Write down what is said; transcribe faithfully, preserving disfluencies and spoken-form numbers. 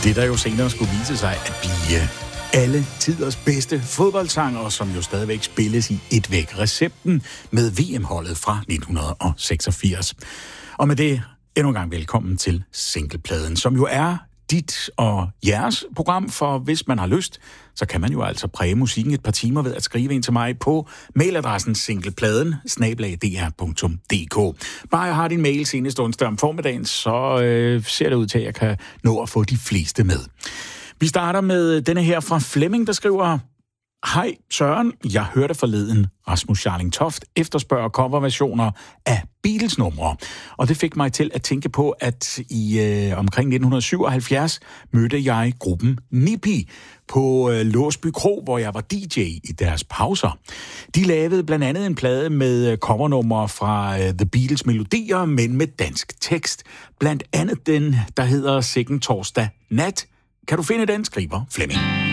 Det, der jo senere skulle vise sig at blive alle tiders bedste fodboldsanger, som jo stadigvæk spilles i et væk recepten med V M-holdet fra nitten seksogfirs. Og med det endnu en gang velkommen til Singlepladen, som jo er dit og jeres program, for hvis man har lyst, så kan man jo altså præge musikken et par timer ved at skrive ind til mig på mailadressen singlepladen snabel-a d r punktum d k. Bare jeg har din mail senest onsdag om formiddagen, så øh, ser det ud til, at jeg kan nå at få de fleste med. Vi starter med denne her fra Flemming, der skriver: Hej Søren, jeg hørte forleden Rasmus Scharling Toft efterspørger coverversioner af Beatles-numre. Og det fik mig til at tænke på, at i øh, omkring nitten syvoghalvfjerds mødte jeg gruppen Nippy på øh, Låsby Kro, hvor jeg var D J i deres pauser. De lavede blandt andet en plade med covernumre fra øh, The Beatles melodier, men med dansk tekst. Blandt andet den, der hedder Sikken Torsdag Nat. Kan du finde den, skriver Flemming.